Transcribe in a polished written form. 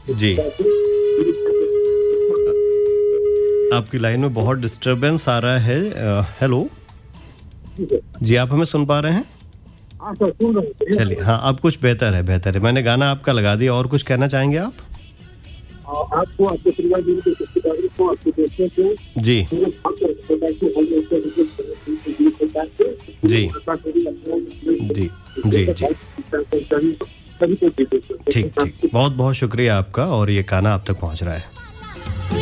जी, आपकी लाइन में बहुत डिस्टरबेंस आ रहा है। हेलो, जी आप हमें सुन पा रहे हैं? हाँ सर, सुन रहे हैं। चलिए, हाँ अब कुछ बेहतर है, बेहतर है। मैंने गाना आपका लगा दिया, और कुछ कहना चाहेंगे आप? आपको, आपके परिवार के रिश्तेदारों को, आपके दोस्तों को, जी, मेरे जी, जी, जी, जी। सभी को दे देते ठीक, ठीक। बहुत-बहुत शुक्रिया आपका, और ये गाना आप तक पहुँच रहा है।